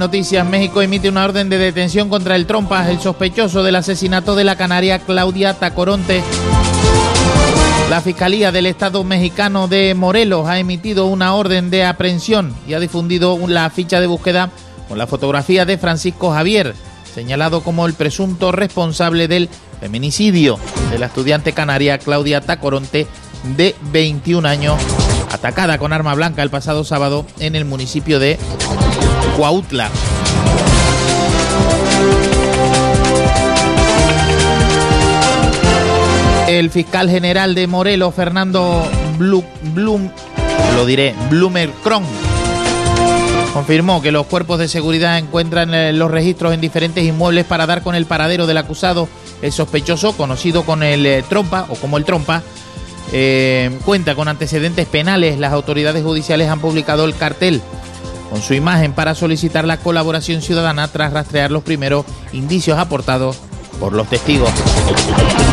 noticias, México emite una orden de detención contra el Trompas, el sospechoso del asesinato de la canaria Claudia Tacoronte. La Fiscalía del Estado mexicano de Morelos ha emitido una orden de aprehensión y ha difundido la ficha de búsqueda con la fotografía de Francisco Javier, señalado como el presunto responsable del feminicidio de la estudiante canaria Claudia Tacoronte, de 21 años, atacada con arma blanca el pasado sábado en el municipio de Cuautla. El fiscal general de Morelos, Fernando Blumercron, confirmó que los cuerpos de seguridad encuentran los registros en diferentes inmuebles para dar con el paradero del acusado. El sospechoso, conocido con el Trompa o como el Trompa, cuenta con antecedentes penales. Las autoridades judiciales han publicado el cartel con su imagen para solicitar la colaboración ciudadana tras rastrear los primeros indicios aportados por los testigos.